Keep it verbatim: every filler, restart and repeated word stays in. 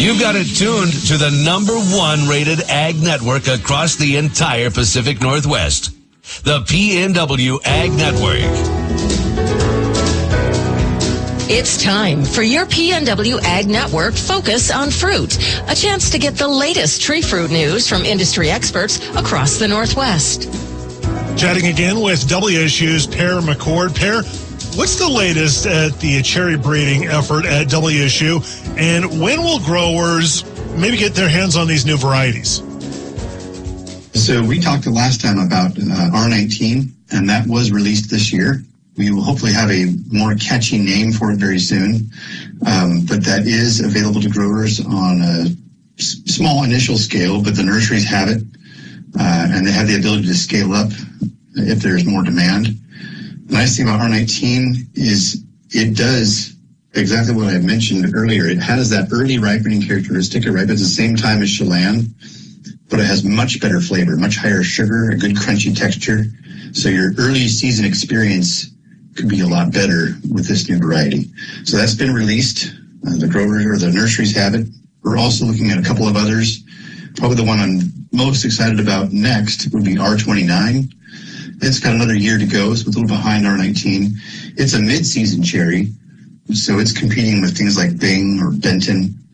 You've got it tuned to the number one rated ag network across the entire Pacific Northwest. The P N W Ag Network. It's time for your P N W Ag Network Focus on Fruit, a chance to get the latest tree fruit news from industry experts across the Northwest. Chatting again with W S U's Per McCord. Per, what's the latest at the cherry breeding effort at W S U, and when will growers maybe get their hands on these new varieties? So we talked the last time about uh, R nineteen, and that was released this year. We will hopefully have a more catchy name for it very soon, um, but that is available to growers on a s- small initial scale, but the nurseries have it, uh, and they have the ability to scale up if there's more demand. The nice thing about R nineteen is it does exactly what I mentioned earlier. It has that early ripening characteristic. It ripens at the same time as Chelan, but it has much better flavor, much higher sugar, a good crunchy texture. So your early season experience could be a lot better with this new variety. So that's been released. Uh, the growers or the nurseries have it. We're also looking at a couple of others. Probably the one I'm most excited about next would be R twenty-nine. It's got another year to go, so it's a little behind R nineteen. It's a mid-season cherry, so it's competing with things like Bing or Benton.